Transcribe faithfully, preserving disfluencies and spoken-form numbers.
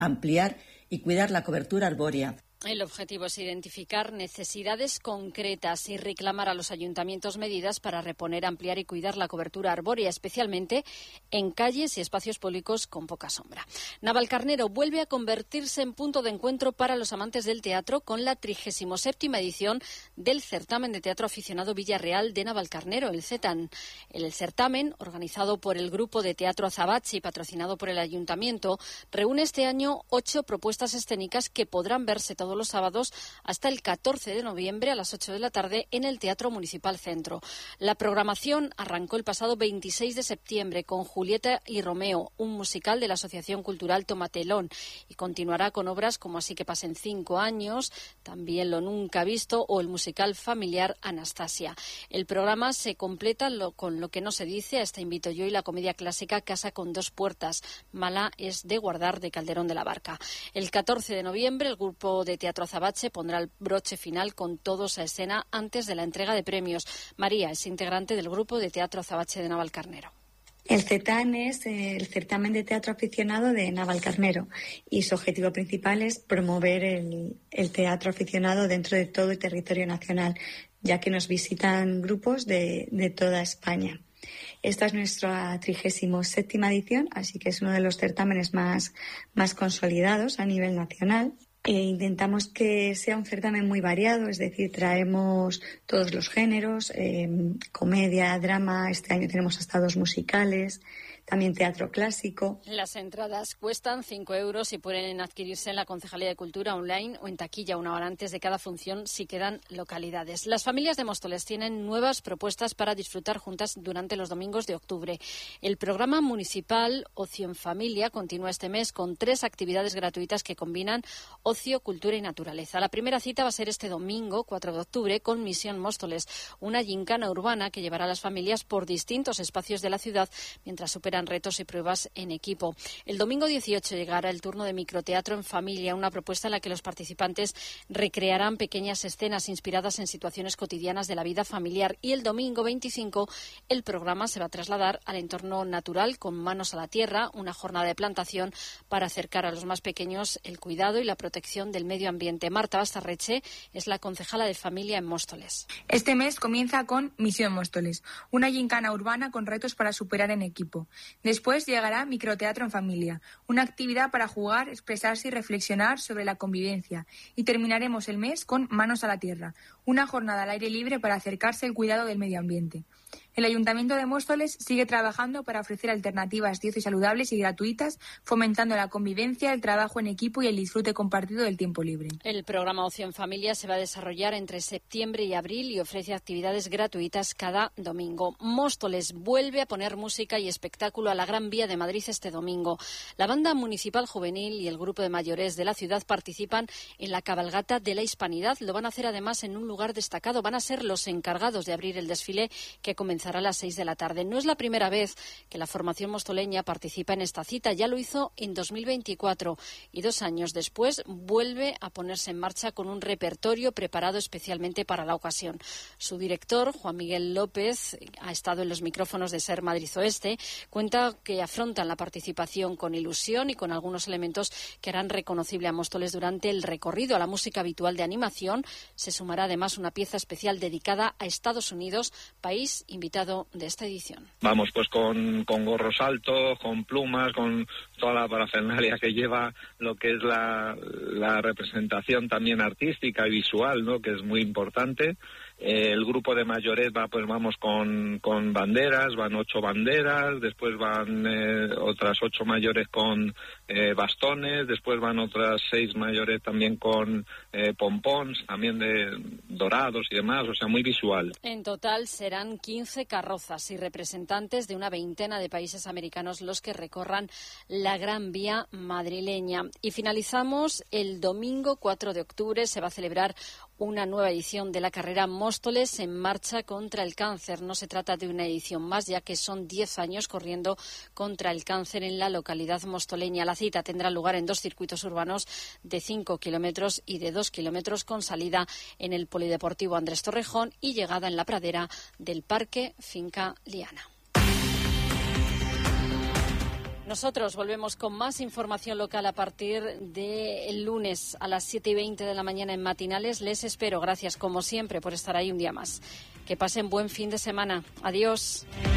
ampliar y cuidar la cobertura arbórea. El objetivo es identificar necesidades concretas y reclamar a los ayuntamientos medidas para reponer, ampliar y cuidar la cobertura arbórea, especialmente en calles y espacios públicos con poca sombra. Navalcarnero vuelve a convertirse en punto de encuentro para los amantes del teatro con la trigésima séptima edición del certamen de teatro aficionado Villarreal de Navalcarnero, el CETAN. El certamen, organizado por el grupo de teatro Azabache y patrocinado por el ayuntamiento, reúne este año ocho propuestas escénicas que podrán verse todos los sábados hasta el catorce de noviembre a las ocho de la tarde en el Teatro Municipal Centro. La programación arrancó el pasado veintiséis de septiembre con Julieta y Romeo, un musical de la Asociación Cultural Tomatelón, y continuará con obras como Así que pasen cinco años, también Lo nunca visto o el musical familiar Anastasia. El programa se completa lo, con Lo que no se dice, a esta invito yo, y la comedia clásica Casa con dos puertas, Mala es de guardar, de Calderón de la Barca. El catorce de noviembre el grupo de Teatro Azabache pondrá el broche final con todos a escena antes de la entrega de premios. María es integrante del grupo de Teatro Azabache de Navalcarnero. El CETAN es el certamen de teatro aficionado de Navalcarnero y su objetivo principal es promover el, el teatro aficionado dentro de todo el territorio nacional, ya que nos visitan grupos de, de toda España. Esta es nuestra trigésima séptima edición, así que es uno de los certámenes más, más consolidados a nivel nacional. E intentamos que sea un certamen muy variado, es decir, traemos todos los géneros, eh, comedia, drama, este año tenemos hasta dos musicales, también teatro clásico. Las entradas cuestan cinco euros y pueden adquirirse en la Concejalía de Cultura online o en taquilla una hora antes de cada función si quedan localidades. Las familias de Móstoles tienen nuevas propuestas para disfrutar juntas durante los domingos de octubre. El programa municipal Ocio en Familia continúa este mes con tres actividades gratuitas que combinan ocio, cultura y naturaleza. La primera cita va a ser este domingo, cuatro de octubre, con Misión Móstoles, una gincana urbana que llevará a las familias por distintos espacios de la ciudad mientras superan retos y pruebas en equipo. El domingo dieciocho llegará el turno de microteatro en familia, una propuesta en la que los participantes recrearán pequeñas escenas inspiradas en situaciones cotidianas de la vida familiar. Y el domingo veinticinco el programa se va a trasladar al entorno natural con Manos a la Tierra, una jornada de plantación para acercar a los más pequeños el cuidado y la protección del medio ambiente. Marta Bastarreche es la concejala de familia en Móstoles. Este mes comienza con Misión Móstoles, una gincana urbana con retos para superar en equipo. Después llegará Microteatro en Familia, una actividad para jugar, expresarse y reflexionar sobre la convivencia. Y terminaremos el mes con Manos a la Tierra, una jornada al aire libre para acercarse al cuidado del medio ambiente. El Ayuntamiento de Móstoles sigue trabajando para ofrecer alternativas de ocio saludables y gratuitas, fomentando la convivencia, el trabajo en equipo y el disfrute compartido del tiempo libre. El programa Ocio en Familia se va a desarrollar entre septiembre y abril y ofrece actividades gratuitas cada domingo. Móstoles vuelve a poner música y espectáculo a la Gran Vía de Madrid este domingo. La Banda Municipal Juvenil y el grupo de mayores de la ciudad participan en la cabalgata de la Hispanidad. Lo van a hacer además en un lugar destacado. Van a ser los encargados de abrir el desfile que comenzará a las seis de la tarde. No es la primera vez que la formación mostoleña participa en esta cita. Ya lo hizo en dos mil veinticuatro y dos años después vuelve a ponerse en marcha con un repertorio preparado especialmente para la ocasión. Su director, Juan Miguel López, ha estado en los micrófonos de Ser Madrid Oeste, cuenta que afrontan la participación con ilusión y con algunos elementos que harán reconocible a Móstoles durante el recorrido. A la música habitual de animación se sumará además una pieza especial dedicada a Estados Unidos, país invitado de esta edición. Vamos pues con, con gorros altos, con plumas, con toda la parafernalia que lleva lo que es la, la representación también artística y visual, ¿no?, que es muy importante. Eh, el grupo de mayores va, pues vamos con, con banderas, van ocho banderas, después van eh, otras ocho mayores con eh, bastones, después van otras seis mayores también con eh, pompons, también de dorados y demás, o sea, muy visual. En total serán quince carrozas y representantes de una veintena de países americanos los que recorran la Gran Vía madrileña. Y finalizamos el domingo cuatro de octubre, se va a celebrar una nueva edición de la carrera Móstoles en marcha contra el cáncer. No se trata de una edición más, ya que son diez años corriendo contra el cáncer en la localidad mostoleña. La cita tendrá lugar en dos circuitos urbanos de cinco kilómetros y de dos kilómetros, con salida en el Polideportivo Andrés Torrejón y llegada en la pradera del Parque Finca Liana. Nosotros volvemos con más información local a partir del lunes a las siete y veinte de la mañana en Matinales. Les espero. Gracias, como siempre, por estar ahí un día más. Que pasen buen fin de semana. Adiós.